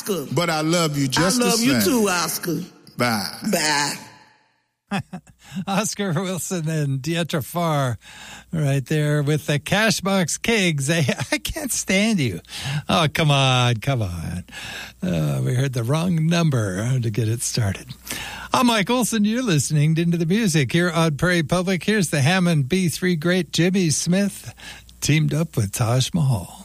Oscar. But I love you just the same. I love you too, Oscar. Bye. Bye. Oscar Wilson and Dietra Farr right there with the Cashbox Kings. I can't stand you. Oh, come on. We heard the wrong number to get it started. I'm Mike Olson. You're listening to Into the Music here on Prairie Public. Here's the Hammond B3 great Jimmy Smith teamed up with Taj Mahal.